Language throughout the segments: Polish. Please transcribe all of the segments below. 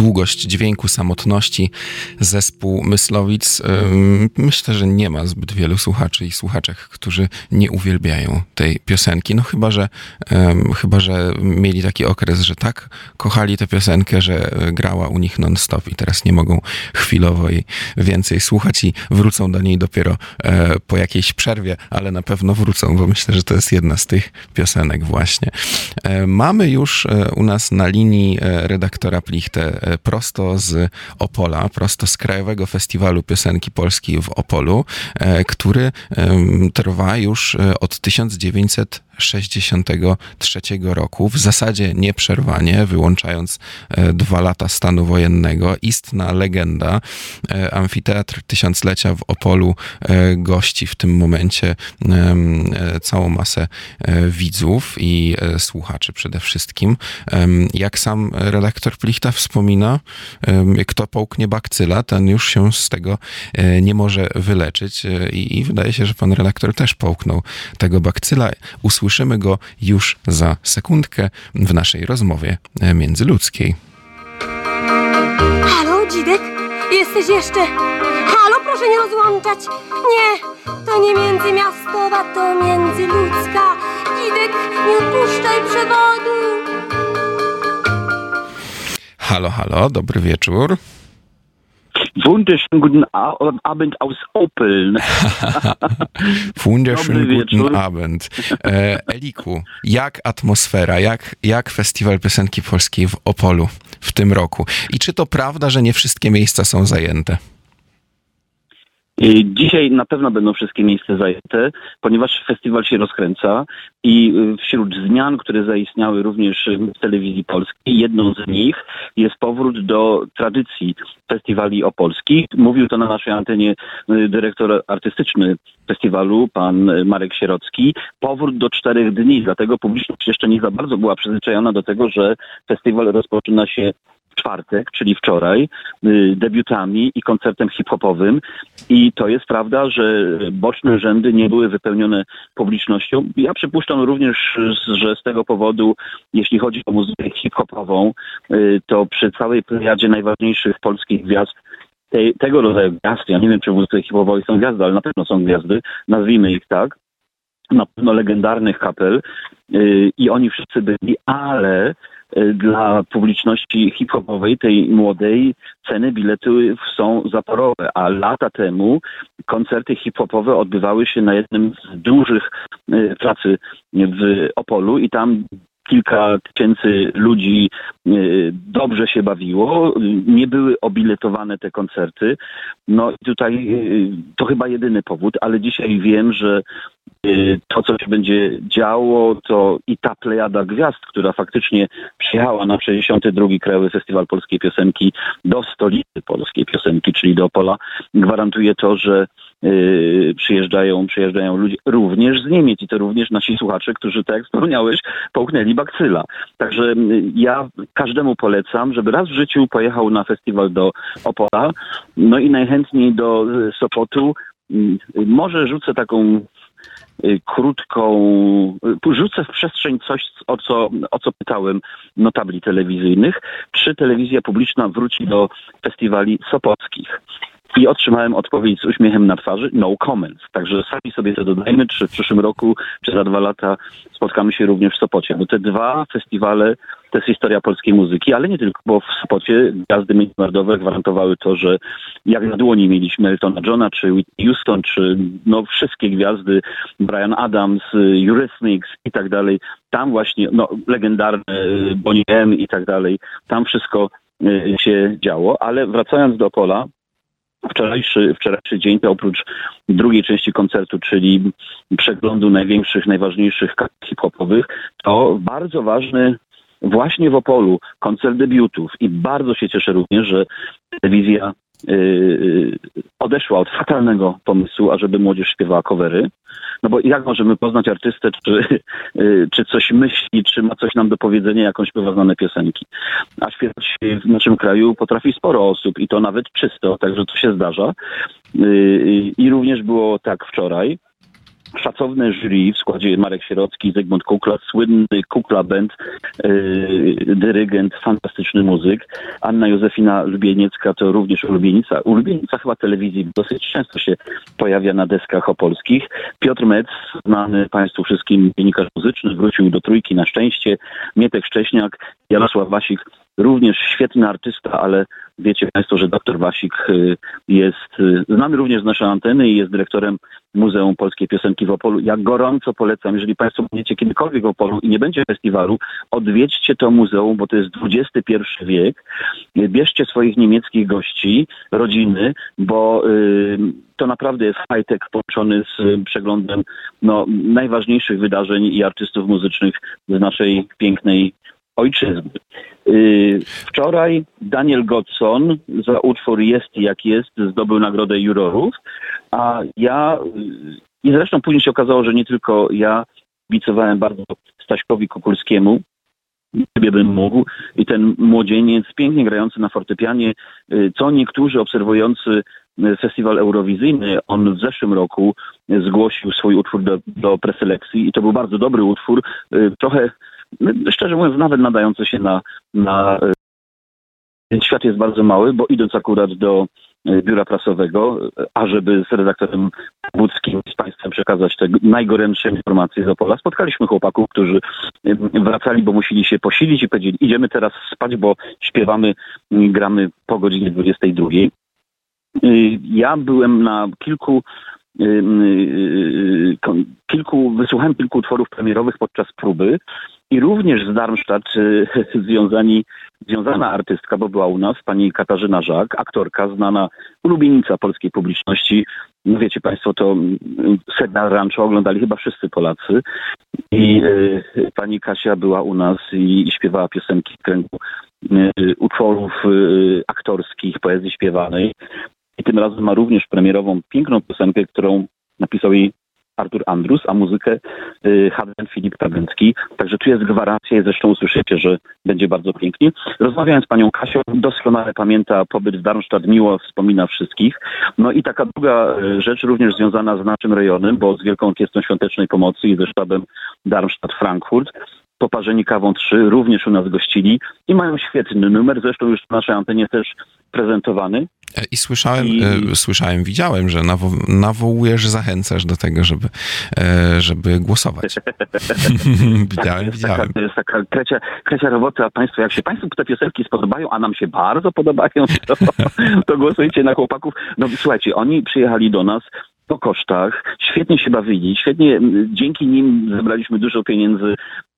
długość dźwięku, samotności. Zespół Myslowic, myślę, że nie ma zbyt wielu słuchaczy i słuchaczek, którzy nie uwielbiają tej piosenki. No chyba, że mieli taki okres, że tak kochali tę piosenkę, że grała u nich non-stop i teraz nie mogą chwilowo jej więcej słuchać i wrócą do niej dopiero po jakiejś przerwie, ale na pewno wrócą, bo myślę, że to jest jedna z tych piosenek właśnie. Mamy już u nas na linii redaktora Plichtę prosto z Opola, prosto z Krajowego Festiwalu Piosenki Polskiej w Opolu, który trwa już od 1963 roku, w zasadzie nieprzerwanie, wyłączając 2 lata stanu wojennego. Istna legenda. Amfiteatr Tysiąclecia w Opolu gości w tym momencie całą masę widzów i słuchaczy przede wszystkim. Jak sam redaktor Plichta wspomina, kto połknie bakcyla, ten już się z tego nie może wyleczyć i wydaje się, że pan redaktor też połknął tego bakcyla. Usłyszymy go już za sekundkę w naszej rozmowie międzyludzkiej. Halo, Dzidek? Jesteś jeszcze? Halo, proszę nie rozłączać. Nie, to nie międzymiastowa, to międzyludzka. Dzidek, nie odpuszczaj przewodu. Halo, halo, dobry wieczór. Wunderschönen guten Abend aus Opel. Wunderschönen guten Abend. Eliku, jak atmosfera, jak Festiwal Piosenki Polskiej w Opolu w tym roku? I czy to prawda, że nie wszystkie miejsca są zajęte? Dzisiaj na pewno będą wszystkie miejsca zajęte, ponieważ festiwal się rozkręca i wśród zmian, które zaistniały również w telewizji polskiej, jedną z nich jest powrót do tradycji festiwali opolskich. Mówił to na naszej antenie dyrektor artystyczny festiwalu, pan Marek Sierocki. Powrót do 4 dni, dlatego publiczność jeszcze nie za bardzo była przyzwyczajona do tego, że festiwal rozpoczyna się w czwartek, czyli wczoraj, debiutami i koncertem hip-hopowym. I to jest prawda, że boczne rzędy nie były wypełnione publicznością. Ja przypuszczam również, że z tego powodu, jeśli chodzi o muzykę hip-hopową, to przy całej plejadzie najważniejszych polskich gwiazd, tego rodzaju gwiazd, ja nie wiem, czy w muzyce hip-hopowej są gwiazdy, ale na pewno są gwiazdy, nazwijmy ich tak, na pewno legendarnych kapel i oni wszyscy byli, ale dla publiczności hip-hopowej, tej młodej, ceny biletu są zaporowe, a lata temu koncerty hip-hopowe odbywały się na jednym z dużych pracy w Opolu i tam kilka tysięcy ludzi dobrze się bawiło, nie były obiletowane te koncerty. No i tutaj to chyba jedyny powód, ale dzisiaj wiem, że to, co się będzie działo, to i ta plejada gwiazd, która faktycznie przyjechała na 62. Krajowy Festiwal Polskiej Piosenki do stolicy polskiej piosenki, czyli do Opola, gwarantuje to, że przyjeżdżają ludzie również z Niemiec i to również nasi słuchacze, którzy, tak jak wspomniałeś, połknęli bakcyla. Także ja każdemu polecam, żeby raz w życiu pojechał na festiwal do Opola, no i najchętniej do Sopotu. Może rzucę taką rzucę w przestrzeń coś, o co pytałem notabli telewizyjnych. Czy telewizja publiczna wróci do festiwali sopockich? I otrzymałem odpowiedź z uśmiechem na twarzy, no comments. Także sami sobie to dodajmy, czy w przyszłym roku, czy za 2 lata spotkamy się również w Sopocie. Bo te 2 festiwale to jest historia polskiej muzyki, ale nie tylko, bo w Sopocie gwiazdy międzynarodowe gwarantowały to, że jak na dłoni mieliśmy Eltona Johna, czy Whitney Houston, czy no wszystkie gwiazdy, Bryan Adams, Eurythmics i tak dalej. Tam właśnie, no legendarne Bonnie M i tak dalej. Tam wszystko się działo, ale wracając do Opola, wczorajszy dzień to oprócz drugiej części koncertu, czyli przeglądu największych, najważniejszych hip-hopowych, to bardzo ważny właśnie w Opolu koncert debiutów i bardzo się cieszę również, że telewizja odeszła od fatalnego pomysłu, ażeby młodzież śpiewała covery. No bo jak możemy poznać artystę, czy coś myśli, czy ma coś nam do powiedzenia, jak on śpiewa znane piosenki. A śpiewać w naszym kraju potrafi sporo osób i to nawet czysto, także to się zdarza. I również było tak wczoraj. szacowne jury w składzie Marek Sierocki, Zygmunt Kukla, słynny Kukla Band, dyrygent, fantastyczny muzyk. Anna Józefina Lubieniecka to również ulubienica chyba telewizji, dosyć często się pojawia na deskach opolskich. Piotr Metz, znany Państwu wszystkim dziennikarz muzyczny, wrócił do Trójki na szczęście. Mietek Szcześniak, Jarosław Wasik, również świetny artysta, ale wiecie Państwo, że dr Wasik jest znany również z naszej anteny i jest dyrektorem Muzeum Polskiej Piosenki w Opolu. Ja gorąco polecam, jeżeli Państwo będziecie kiedykolwiek w Opolu i nie będzie festiwalu, odwiedźcie to muzeum, bo to jest XXI wiek. Bierzcie swoich niemieckich gości, rodziny, bo to naprawdę jest high-tech połączony z przeglądem najważniejszych wydarzeń i artystów muzycznych z naszej pięknej ojczyzny. Wczoraj Daniel Godson za utwór Jest jak jest zdobył nagrodę jurorów, a ja, i zresztą później się okazało, że nie tylko ja kibicowałem bardzo Staśkowi Kukulskiemu, gdyby bym mógł, i ten młodzieniec pięknie grający na fortepianie, co niektórzy obserwujący festiwal eurowizyjny, on w zeszłym roku zgłosił swój utwór do preselekcji i to był bardzo dobry utwór, trochę szczerze mówiąc, nawet nadający się na świat jest bardzo mały, bo idąc akurat do biura prasowego, ażeby z redaktorem Budzkim z Państwem przekazać te najgorętsze informacje z Opola, spotkaliśmy chłopaków, którzy wracali, bo musieli się posilić i powiedzieli, idziemy teraz spać, bo śpiewamy, gramy po godzinie 22. Ja byłem na wysłuchałem kilku utworów premierowych podczas próby i również z Darmstadt związana artystka, bo była u nas, pani Katarzyna Żak, aktorka, znana ulubienica polskiej publiczności. No wiecie Państwo, to Sedna Rancho oglądali chyba wszyscy Polacy i pani Kasia była u nas i śpiewała piosenki w kręgu utworów aktorskich, poezji śpiewanej. I tym razem ma również premierową piękną piosenkę, którą napisał jej Artur Andrus, a muzykę Hadlen Filip Pawęcki. Także tu jest gwarancja i zresztą usłyszycie, że będzie bardzo pięknie. Rozmawiając z panią Kasią, doskonale pamięta pobyt w Darmstadt, miło wspomina wszystkich. No i taka druga rzecz również związana z naszym rejonem, bo z Wielką Orkiestrą Świątecznej Pomocy i ze sztabem Darmstadt-Frankfurt. Poparzeni kawą 3 również u nas gościli i mają świetny numer, zresztą już w naszej antenie też prezentowany. I słyszałem, widziałem, że nawołujesz, zachęcasz do tego, żeby głosować. widziałem. To jest taka krecia robota. Państwo, jak się Państwu te piosenki spodobają, a nam się bardzo podobają, to głosujcie na chłopaków. No słuchajcie, oni przyjechali do nas po kosztach, świetnie się bawili, dzięki nim zebraliśmy dużo pieniędzy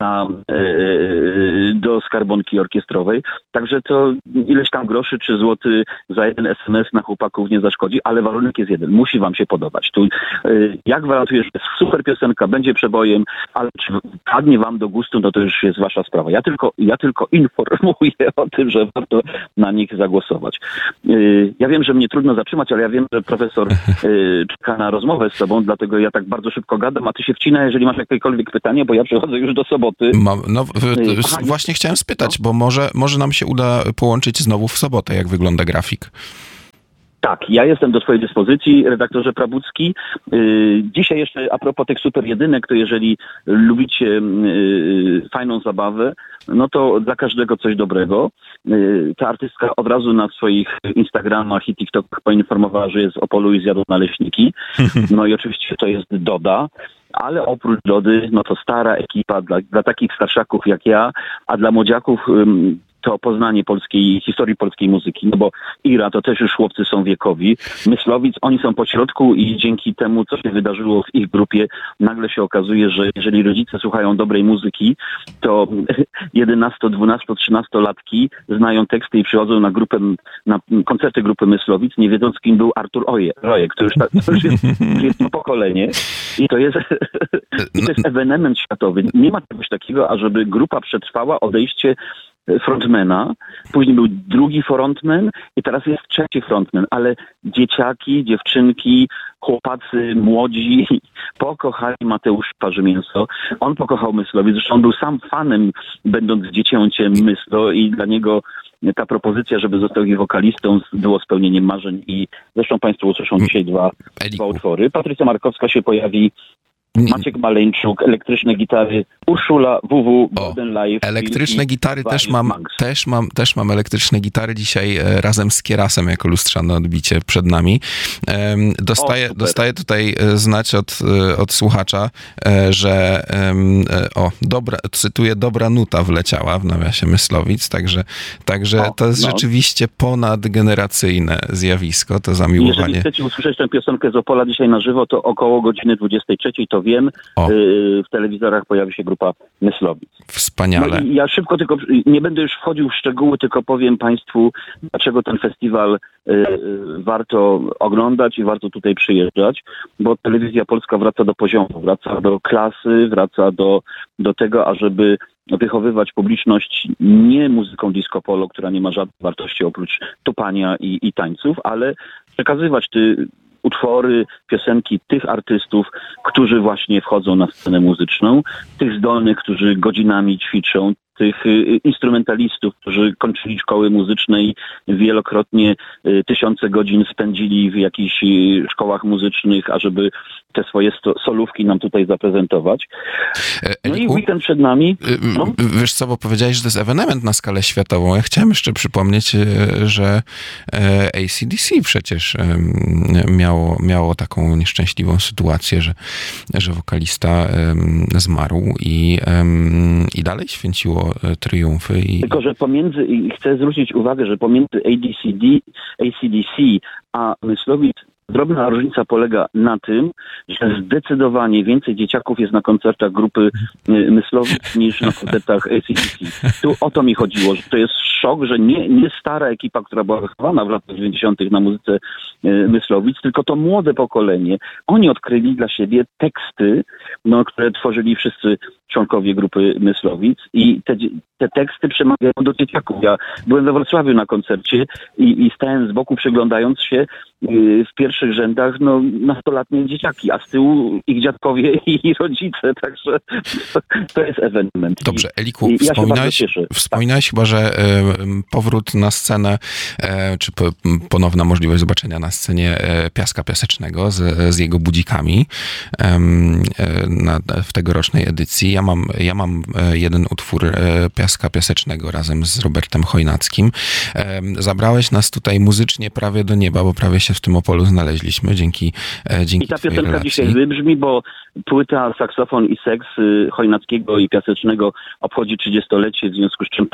do skarbonki orkiestrowej, także to ileś tam groszy czy złoty za jeden SMS na chłopaków nie zaszkodzi, ale warunek jest jeden, musi wam się podobać. Tu, ja gwarantuję, że jest super piosenka, będzie przebojem, ale czy padnie wam do gustu, no to już jest wasza sprawa. Ja tylko informuję o tym, że warto na nich zagłosować. Ja wiem, że mnie trudno zatrzymać, ale ja wiem, że profesor czeka na rozmowę z tobą, dlatego ja tak bardzo szybko gadam, a ty się wcina, jeżeli masz jakiekolwiek pytanie, bo ja przychodzę już do soboty. Właśnie chciałem spytać, bo może nam się uda połączyć znowu w sobotę, jak wygląda grafik. Tak, ja jestem do twojej dyspozycji, redaktorze Prabucki. Dzisiaj jeszcze a propos tych super jedynek, to jeżeli lubicie fajną zabawę, no to dla każdego coś dobrego. Ta artystka od razu na swoich Instagramach i TikTokach poinformowała, że jest z Opolu i zjadł naleśniki. No i oczywiście to jest Doda. Ale oprócz Dody, no to stara ekipa dla takich starszaków jak ja, a dla młodziaków to poznanie historii polskiej muzyki, no bo Ira to też już chłopcy są wiekowi. Myślowic, oni są po środku i dzięki temu, co się wydarzyło w ich grupie, nagle się okazuje, że jeżeli rodzice słuchają dobrej muzyki, to 11, 12, 13-latki znają teksty i przychodzą na koncerty grupy Myslowic, nie wiedząc, kim był Artur Rojek, to już jest to pokolenie i to jest ewenement światowy. Nie ma czegoś takiego, ażeby grupa przetrwała odejście frontmana, później był drugi frontman i teraz jest trzeci frontman, ale dzieciaki, dziewczynki, chłopacy młodzi pokochali Mateusz Parzymięso. On pokochał Myslowic, zresztą on był sam fanem, będąc dziecięciem Myslo i dla niego ta propozycja, żeby został jej wokalistą, było spełnieniem marzeń i zresztą Państwo usłyszą dzisiaj dwa utwory. Patrycja Markowska się pojawi Maciek Maleńczuk, elektryczne gitary, Urszula, WW, Golden Life. Elektryczne gitary też mam elektryczne gitary dzisiaj razem z Kierasem jako lustrzane odbicie przed nami. Dostaję tutaj znać od słuchacza, że cytuję, dobra nuta wleciała w nawiasie Myslowic, także to jest rzeczywiście ponadgeneracyjne zjawisko, to zamiłowanie. Jeżeli chcecie usłyszeć tę piosenkę z Opola dzisiaj na żywo, to około godziny 23, to wiem, w telewizorach pojawi się grupa Myslowic. Wspaniale. No i ja szybko tylko, nie będę już wchodził w szczegóły, tylko powiem Państwu, dlaczego ten festiwal warto oglądać i warto tutaj przyjeżdżać, bo telewizja polska wraca do poziomu, wraca do klasy, wraca do tego, ażeby wychowywać publiczność nie muzyką disco polo, która nie ma żadnej wartości oprócz tupania i tańców, ale przekazywać utwory, piosenki tych artystów, którzy właśnie wchodzą na scenę muzyczną, tych zdolnych, którzy godzinami ćwiczą, tych instrumentalistów, którzy kończyli szkoły muzyczne i wielokrotnie tysiące godzin spędzili w jakichś szkołach muzycznych, ażeby te swoje solówki nam tutaj zaprezentować. No i weekend przed nami. Wiesz co, bo powiedziałeś, że to jest ewenement na skalę światową. Ja chciałem jeszcze przypomnieć, że AC/DC przecież miało taką nieszczęśliwą sytuację, że wokalista zmarł i dalej święciło triumfy. Tylko, że chcę zwrócić uwagę, że pomiędzy AC/DC a Myslowic drobna różnica polega na tym, że zdecydowanie więcej dzieciaków jest na koncertach grupy Myslowic niż na koncertach AC/DC. Tu o to mi chodziło, że to jest szok, że nie stara ekipa, która była wychowana w latach 90. na muzyce Myslowic, tylko to młode pokolenie. Oni odkryli dla siebie teksty, które tworzyli wszyscy członkowie grupy Myslowic i te teksty przemawiają do dzieciaków. Ja byłem we Wrocławiu na koncercie i stałem z boku przyglądając się w pierwszych rzędach nastolatnie dzieciaki, a z tyłu ich dziadkowie i rodzice, także to jest ewenement. Dobrze, Eliku, wspominałeś chyba, że powrót na scenę, czy ponowna możliwość zobaczenia na scenie Piaska Piasecznego z jego budzikami w tegorocznej edycji. Ja mam jeden utwór Piaska Piasecznego razem z Robertem Chojnackim. Zabrałeś nas tutaj muzycznie prawie do nieba, bo prawie się w tym Opolu znaleźliśmy dzięki I ta piosenka dzisiaj wybrzmi, bo płyta Saksofon i seks Chojnackiego i Piasecznego obchodzi 30-lecie, w związku z czym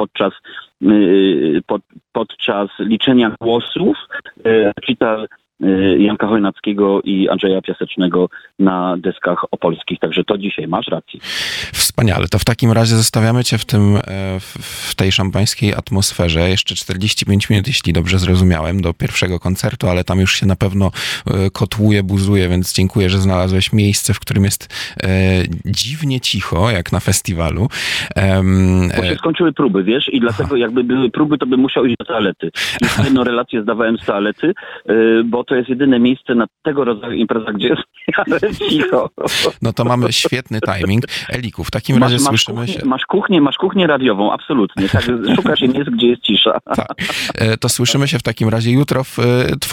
podczas liczenia głosów recital Janka Chojnackiego i Andrzeja Piasecznego na deskach opolskich. Także to dzisiaj, masz rację. Wspaniale. To w takim razie zostawiamy cię w tej szampańskiej atmosferze. Jeszcze 45 minut, jeśli dobrze zrozumiałem, do pierwszego koncertu, ale tam już się na pewno kotłuje, buzuje, więc dziękuję, że znalazłeś miejsce, w którym jest dziwnie cicho, jak na festiwalu. Bo się skończyły próby, wiesz, i dlatego jakby były próby, to bym musiał iść do toalety. Już jedną relację zdawałem z toalety, bo to jest jedyne miejsce na tego rodzaju imprezach, gdzie jest cicho. No to mamy świetny timing. Eliku, w takim razie słyszymy się... Masz kuchnię radiową, absolutnie. Tak, szukasz miejsc, gdzie jest cisza. Tak. To słyszymy się w takim razie jutro w